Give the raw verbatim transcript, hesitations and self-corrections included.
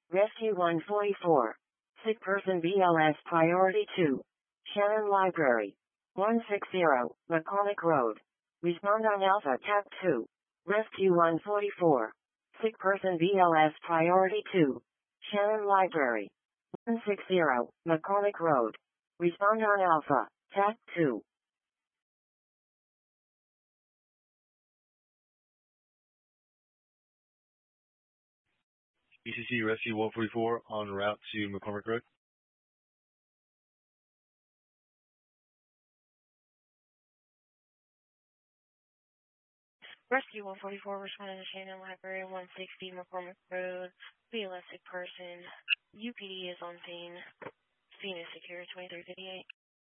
Rescue one forty-four. Sick person B L S Priority two. Shannon Library. one sixty, McCormick Road. Respond on Alpha Tab two. Rescue one forty-four. Sick person B L S Priority two. Shannon Library. one sixty, McCormick Road. Respond on Alpha Tab two. B C C Rescue one forty-four en route to McCormick Road. Rescue one forty-four responding to Shannon Library, one sixty McCormick Road. B L S sick person. U P D is on scene. Scene is secure, twenty-three fifty-eight.